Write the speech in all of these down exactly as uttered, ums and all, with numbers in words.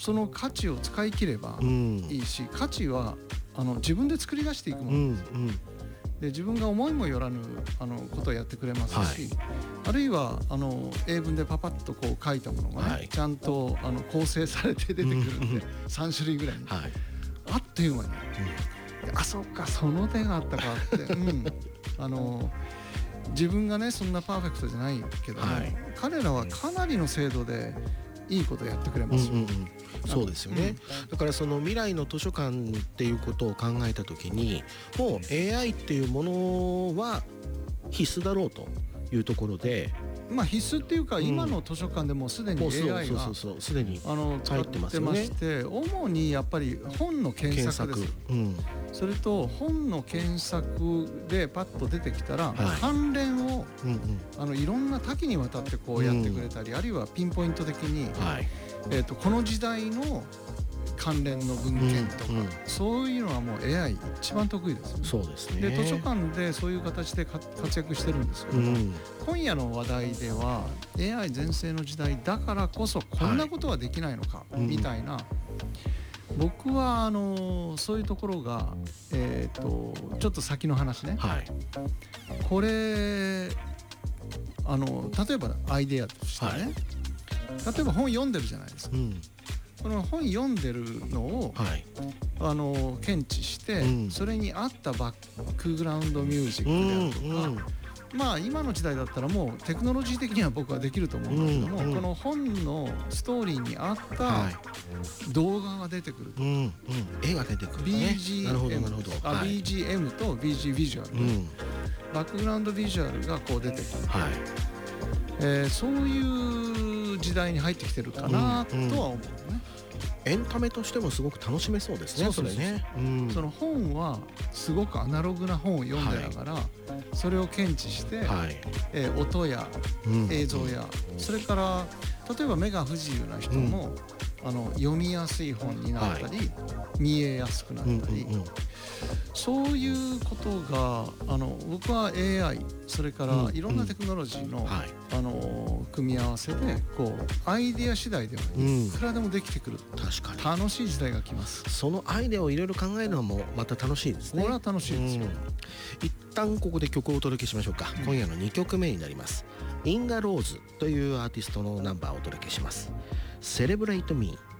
その価値を使い切ればうんいいし、価値はあの自分で作り出していくものですよ、 うんうんで自分が思いもよらぬあのことをやってくれますし、あるいはあの英文でパパッとこう書いたものがね、 はいちゃんとあの構成されて出てくるんで、さん種類ぐらいに、 はいあっという間に、あ、そっか、その手があったかって、うん、あの自分がねそんなパーフェクトじゃないけども、 はい彼らはかなりの精度でいいことやってくれますよ、 うんうんうん、そうですよね、だからその未来の図書館っていうことを考えた時にもう エーアイ っていうものは必須だろうというところで、 まあ必須っていうか、 うん今の図書館でもすでにもエうそうーアイ がそうそうそうすでにあの使ってまして、主にやっぱり本の検検索です索、うんそれと本の検索でパッと出てきたら、 はい関連をうんうんあのいろんな多岐にわたってこうやってくれたり、あるいはピンポイント的に、 はいえー、とこの時代の関連の文献とか、 うんうんそういうのはもう エーアイ 一番得意ですよね。 そうですね。 で図書館でそういう形でか活躍してるんですけども、 うん今夜の話題では エーアイ 全盛の時代だからこそこんなことはできないのか、 はいみたいな、僕はあのそういうところが、えー、とちょっと先の話ね、 はいこれあの例えばアイデアとしてね、 はい例えば本読んでるじゃないですか。 うんこの本読んでるのを、 はいあの検知して、 うんそれに合ったバックグラウンドミュージックであるとか、まあ今の時代だったらもうテクノロジー的には僕はできると思うんだけども、 うんうんこの本のストーリーに合っはた動画が出てくると、 いうんうん絵が出てくるね。なるほどなるほビージーエム、 ど。 あはいビージーエム と ビージー ビジュアル、 うんバックグラウンドビジュアルがこう出てくる、 はいえーそういう時代に入ってきてるかなとは思うね、 エンタメとしてもすごく楽しめそうですね。 そうそうそうれね。うんその本はすごくアナログな本を読んでながら、それを検知して、 はいえー音やうん映像や、それから例えば目が不自由な人も、あの読みやすい本になったり、見えやすくなったり、 うんうんうんそういうことがあの僕は エーアイ、それからうんいろんなテクノロジーの、 はいあの組み合わせでこうアイデア次第ではうんいくらでもできてくる、 確かに楽しい時代が来ます。 そのアイデアをいろいろ考えるのもまた楽しいですね。 これは楽しいですよ、 うん一旦ここで曲をお届けしましょうか、 うん今夜のにきょくめになります。インガローズというアーティストのナンバーをお届けします。セレブレイトミー。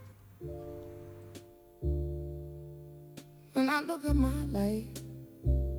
When I look at my life